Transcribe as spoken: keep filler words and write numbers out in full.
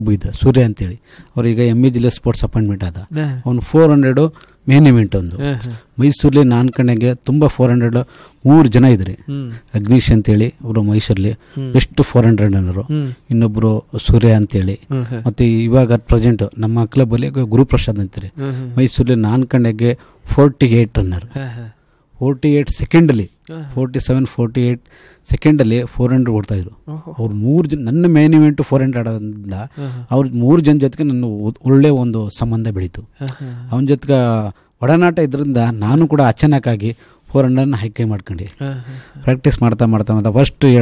ಇದ್ದ ಸೂರ್ಯ ಅಂತೇಳಿ ಅವ್ರೀಗ M E ಜಿಲ್ಲೆ ಸ್ಪೋರ್ಟ್ಸ್ ಅಪಾಯಿಂಟ್ಮೆಂಟ್ ಆದ. ಅವ್ನು ಫೋರ್ ಹಂಡ್ರೆಡು ಮೇನ್ ಇವೆಂಟ್ ಒಂದು. ಮೈಸೂರಲ್ಲಿ ನಾನ್ ಕಣೆಗೆ ತುಂಬ ಫೋರ್ ಹಂಡ್ರೆಡ್ ಮೂರು ಜನ ಇದ್ರಿ. ಅಗ್ನೀಶ್ ಅಂತೇಳಿ ಅವರು ಮೈಸೂರಲ್ಲಿ ಬೆಸ್ಟ್ ಫೋರ್ ಹಂಡ್ರೆಡ್ ಅನ್ನೋರು, ಇನ್ನೊಬ್ರು ಸೂರ್ಯ ಅಂತೇಳಿ, ಮತ್ತೆ ಇವಾಗ ಪ್ರೆಸೆಂಟ್ ನಮ್ಮ ಕ್ಲಬ್ ಅಲ್ಲಿ ಗುರುಪ್ರಸಾದ್ ಅಂತಾರೆ ಮೈಸೂರಲ್ಲಿ ನಾನ್ ಕಣೆಗೆ forty eight runner, forty eight ಸೆಕೆಂಡಲ್ಲಿ forty seven forty eight ಸೆಕೆಂಡಲ್ಲಿ four hundred ಓಡ್ತಾ ಇದ್ರು. ಅವ್ರು ಮೂರು ಜನ ನನ್ನ ಮೇನ್ ಇವೆಂಟ್ ಫೋರ್ ಹಂಡ್ರೆಡ್ ಆಡೋದ್ರಿಂದ ಅವ್ರ ಮೂರು ಜನ ಜೊತೆಗೆ ನನ್ನ ಒಳ್ಳೆ ಒಂದು ಸಂಬಂಧ ಬೆಳೀತು. ಅವನ ಜೊತೆಗೆ ಒಡನಾಟ ಇದರಿಂದ ನಾನು ಕೂಡ ಅಚಾನಕ್ಕಾಗಿ ಫೋರ್ ಹಂಡ್ರೆಡ್ನ ಹೈಕೈ ಮಾಡ್ಕೊಂಡು ಪ್ರಾಕ್ಟೀಸ್ ಮಾಡ್ತಾ ಮಾಡ್ತಾ ಮಾಡ್ತಾ ಫಸ್ಟ್